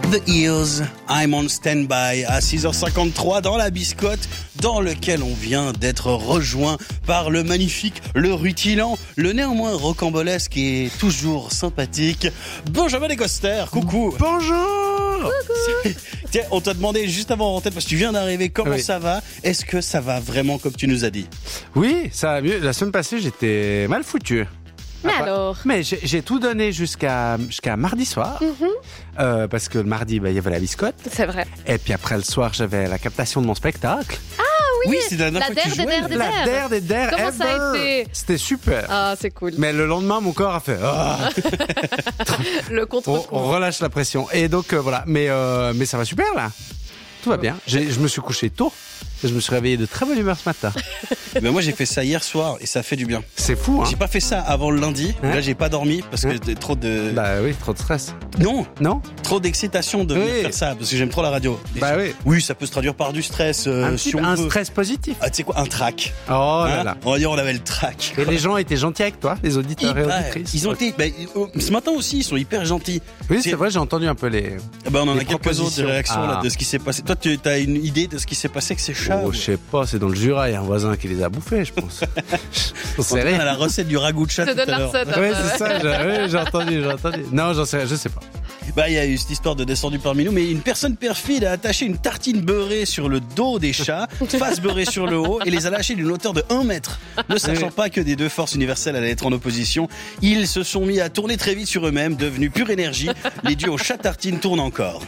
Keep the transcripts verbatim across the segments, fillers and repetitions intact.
The Ears, I'm on standby à six heures cinquante-trois dans la biscotte, dans lequel on vient d'être rejoint par le magnifique, le rutilant, le néanmoins rocambolesque et toujours sympathique Benjamin Descoster. Coucou. Bonjour. Coucou. Tiens, on t'a demandé juste avant en tête parce que tu viens d'arriver, comment oui. ça va? Est-ce que ça va vraiment comme tu nous as dit? Oui, ça va mieux. La semaine passée, j'étais mal foutu. Mais ah, alors Mais j'ai, j'ai tout donné jusqu'à, jusqu'à mardi soir, mm-hmm. euh, parce que le mardi, bah, il y avait la biscotte. C'est vrai. Et puis après le soir, j'avais la captation de mon spectacle. Ah oui, oui c'est la dernière fois que tu jouais. Der, la der des der Comment ever. Ça a été? C'était super. Ah, c'est cool. Mais le lendemain, mon corps a fait... Oh. Le contre-coup. On, on relâche la pression. Et donc, euh, voilà. Mais, euh, mais ça va super, là. Tout va bien. J'ai, je me suis couché tôt. Je me suis réveillé de très bonne humeur ce matin. Ben moi j'ai fait ça hier soir et ça fait du bien. C'est fou, hein. J'ai pas fait ça avant le lundi. Hein Là j'ai pas dormi parce que hein trop de. Bah oui, trop de stress. Non, non. Trop d'excitation de venir oui. faire ça parce que j'aime trop la radio. Et bah je... oui. Oui, ça peut se traduire par du stress. Euh, un si type, on un veut. stress positif. Ah tu sais quoi, un trac. Oh là hein là. On va dire on avait le trac. Et les gens étaient gentils avec toi, les auditeurs hyper, et auditrices. Ils ont été. Bah, ce matin aussi, ils sont hyper gentils. Oui, c'est, c'est vrai, j'ai entendu un peu les. Bah, on en a quelques autres réactions ah. là de ce qui s'est passé. Toi, tu as une idée de ce qui s'est passé avec ces chats? Oh, je sais pas, c'est dans le Jura, il y a un voisin qui les a bouffés, je pense. On sait rien. On a la recette du ragoût de chat. Je te donne la recette. Oui, c'est ça, j'ai, oui, j'ai entendu, j'ai entendu. Non, j'en sais rien, je sais pas. Bah, il y a eu cette histoire de descendu parmi nous, mais une personne perfide a attaché une tartine beurrée sur le dos des chats, face beurrée sur le haut, et les a lâchés d'une hauteur de un mètre. Ne sachant oui. pas que des deux forces universelles allaient être en opposition, ils se sont mis à tourner très vite sur eux-mêmes, devenus pure énergie. Les duos chat-tartine tournent encore.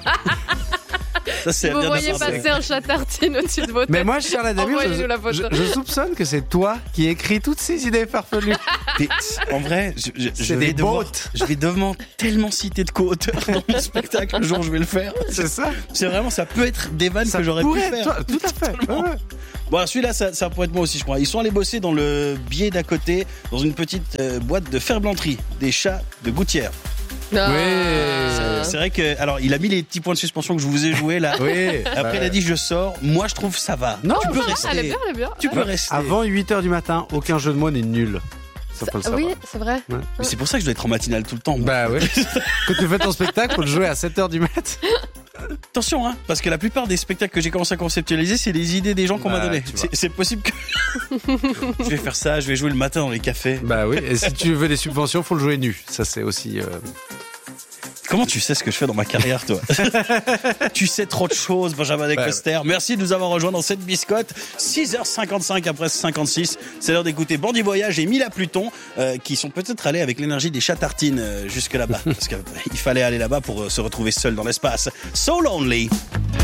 Ça, c'est vous voyez passer un chat tartine au-dessus de votre tête. Mais moi, Charles Damien, je, je, je soupçonne que c'est toi qui écris toutes ces idées farfelues. Et, en vrai, je, je, je, vais devoir, je vais devoir tellement citer de co-auteurs dans mon spectacle le jour où je vais le faire. C'est ça. C'est vraiment, ça peut être des vannes ça que j'aurais pu faire. Toi, tout à fait. Ouais. Bon, celui-là, ça, ça pourrait être moi aussi, je crois. Ils sont allés bosser dans le biais d'à côté, dans une petite euh, boîte de ferblanterie, des chats de gouttière. Ah. Oui. C'est, c'est vrai que, alors, il a mis les petits points de suspension que je vous ai joués là. Oui. Après, bah, il a dit je sors. Moi, je trouve ça va. Non, tu peux ça rester. Va, elle est bien, elle est bien. Tu peux bah, rester. Avant huit heures du matin, aucun jeu de mots n'est nul. Ça, faut le savoir. Oui, c'est vrai. Ouais. Mais c'est pour ça que je dois être en matinale tout le temps. Moi. Bah oui. Quand tu fais ton spectacle, faut le jouer à sept heures du mat. Attention, hein, parce que la plupart des spectacles que j'ai commencé à conceptualiser, c'est des idées des gens qu'on bah, m'a donné. C'est, c'est possible que je vais faire ça, je vais jouer le matin dans les cafés. Bah oui. Et si tu veux des subventions, faut le jouer nu. Ça, c'est aussi. Euh... Comment tu sais ce que je fais dans ma carrière, toi? Tu sais trop de choses, Benjamin Descoster. Bah, Merci de nous avoir rejoints dans cette biscotte. six heures cinquante-cinq après cinquante-six. C'est l'heure d'écouter Bandit Voyage et Mila Pluton, euh, qui sont peut-être allés avec l'énergie des chats tartines euh, jusque là-bas. Parce qu'il fallait aller là-bas pour euh, se retrouver seul dans l'espace. So lonely.